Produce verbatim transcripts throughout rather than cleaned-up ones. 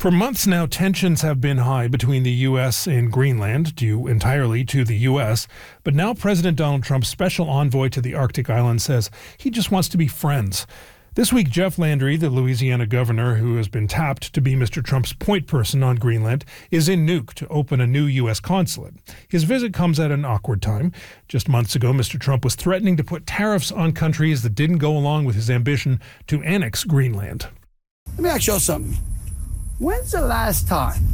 For months now, tensions have been high between the U S and Greenland, due entirely to the U S. But now President Donald Trump's special envoy to the Arctic island says he just wants to be friends. This week, Jeff Landry, the Louisiana governor who has been tapped to be Mister Trump's point person on Greenland, is in Nuuk to open a new U S consulate. His visit comes at an awkward time. Just months ago, Mister Trump was threatening to put tariffs on countries that didn't go along with his ambition to annex Greenland. Let me ask y'all something. When's the last time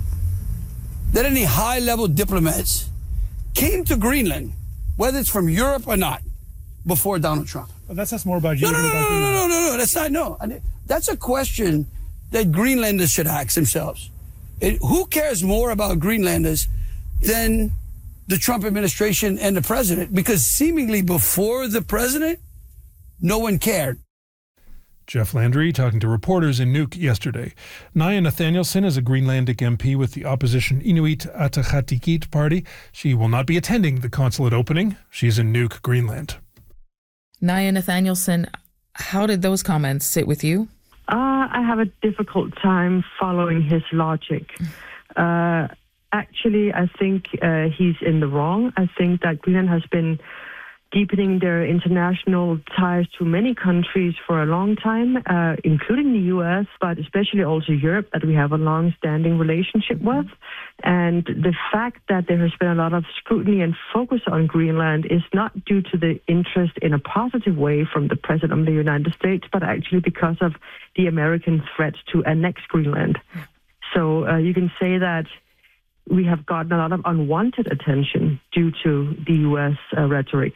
that any high-level diplomats came to Greenland, whether it's from Europe or not, before Donald Trump? Well, that says more about you no, than no, about no, no, Greenland. no, no, no, that's not, no. That's a question that Greenlanders should ask themselves. It, who cares more about Greenlanders than the Trump administration and the president? Because seemingly before the president, no one cared. Jeff Landry talking to reporters in Nuuk yesterday. Naya Nathanielson is a Greenlandic M P with the opposition Inuit Ataqatigiit Party. She will not be attending the consulate opening. She's in Nuuk, Greenland. Naya Nathanielson, how did those comments sit with you? Uh, I have a difficult time following his logic. Uh, actually, I think uh, he's in the wrong. I think that Greenland has been deepening their international ties to many countries for a long time, uh, including the U S, but especially also Europe, that we have a long-standing relationship with. And the fact that there has been a lot of scrutiny and focus on Greenland is not due to the interest in a positive way from the President of the United States, but actually because of the American threat to annex Greenland. So uh, you can say that we have gotten a lot of unwanted attention due to the U S uh, rhetoric.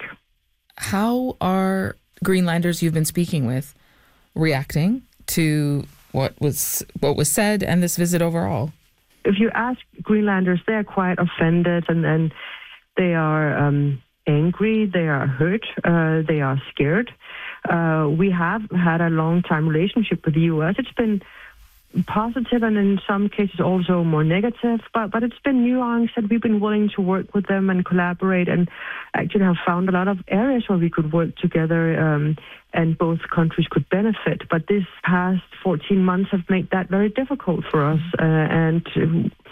How are Greenlanders you've been speaking with reacting to what was what was said and this visit overall? If you ask Greenlanders, they're quite offended, and then they are um, angry, they are hurt, uh, they are scared. Uh, we have had a long-time relationship with the U S. It's been positive and in some cases also more negative, but, but it's been nuanced, and we've been willing to work with them and collaborate, and actually have found a lot of areas where we could work together um, and both countries could benefit. But this past fourteen months have made that very difficult for us, uh, and